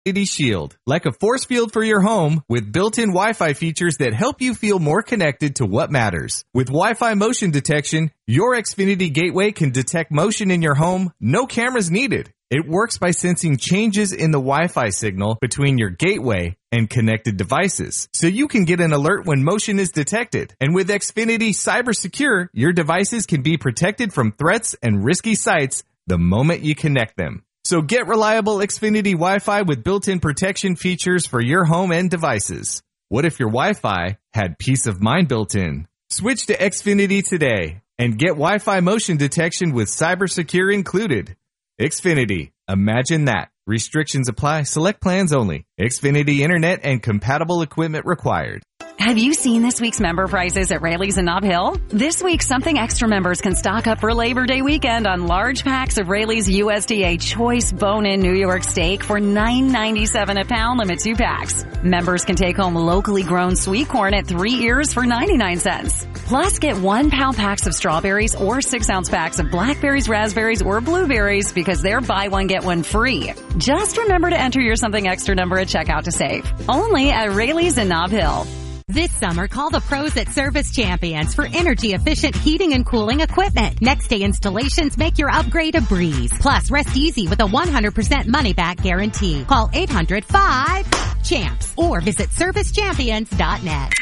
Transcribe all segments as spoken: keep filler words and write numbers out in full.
Xfinity Shield, like a force field for your home with built-in Wi-Fi features that help you feel more connected to what matters. With Wi-Fi motion detection, your Xfinity gateway can detect motion in your home, no cameras needed. It works by sensing changes in the Wi-Fi signal between your gateway and connected devices, so you can get an alert when motion is detected. And with Xfinity Cyber Secure, your devices can be protected from threats and risky sites the moment you connect them. So get reliable Xfinity Wi-Fi with built-in protection features for your home and devices. What if your Wi-Fi had peace of mind built in? Switch to Xfinity today and get Wi-Fi motion detection with Cyber Secure included. Xfinity. Imagine that. Restrictions apply. Select plans only. Xfinity Internet and compatible equipment required. Have you seen this week's member prices at Raley's in Nob Hill? This week, Something Extra members can stock up for Labor Day weekend on large packs of Raley's U S D A Choice Bone-In New York Steak for nine ninety-seven a pound, limit two packs. Members can take home locally grown sweet corn at three ears for ninety-nine cents. Plus, get one pound packs of strawberries or six ounce packs of blackberries, raspberries, or blueberries because they're buy one, get one free. Just remember to enter your Something Extra number at checkout to save. Only at Raley's in Nob Hill. This summer, call the pros at Service Champions for energy-efficient heating and cooling equipment. Next-day installations make your upgrade a breeze. Plus, rest easy with a one hundred percent money-back guarantee. Call eight hundred five champs or visit service champions dot net.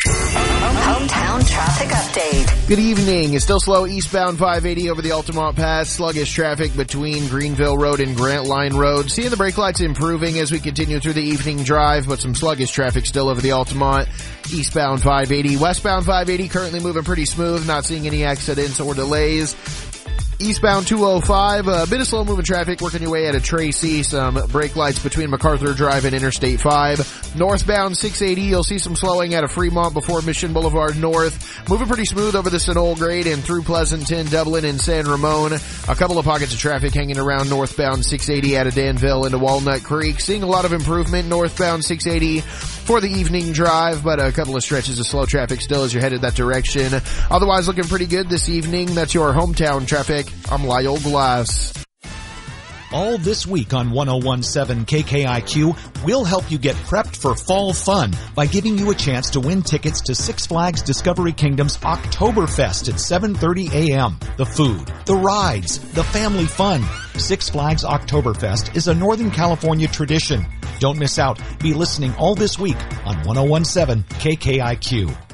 Hometown traffic update. Good evening. It's still slow eastbound five eighty over the Altamont Pass. Sluggish traffic between Greenville Road and Grant Line Road. Seeing the brake lights improving as we continue through the evening drive, but some sluggish traffic still over the Altamont. Eastbound five eighty. Westbound five eighty currently moving pretty smooth. Not seeing any accidents or delays. Eastbound two oh five, a bit of slow moving traffic working your way out of Tracy. Some brake lights between MacArthur Drive and Interstate five. Northbound six eighty, you'll see some slowing out of Fremont before Mission Boulevard North. Moving pretty smooth over the Sunol grade and through Pleasanton, Dublin, and San Ramon. A couple of pockets of traffic hanging around northbound six eighty out of Danville into Walnut Creek. Seeing a lot of improvement northbound six eighty for the evening drive, but a couple of stretches of slow traffic still as you're headed that direction. Otherwise looking pretty good this evening. That's your hometown traffic. I'm Lyle Glass. All this week on one oh one seven K K I Q, we'll help you get prepped for fall fun by giving you a chance to win tickets to Six Flags Discovery Kingdom's Oktoberfest at seven thirty a.m. The food, the rides, the family fun. Six Flags Oktoberfest is a Northern California tradition. Don't miss out. Be listening all this week on one oh one seven K K I Q.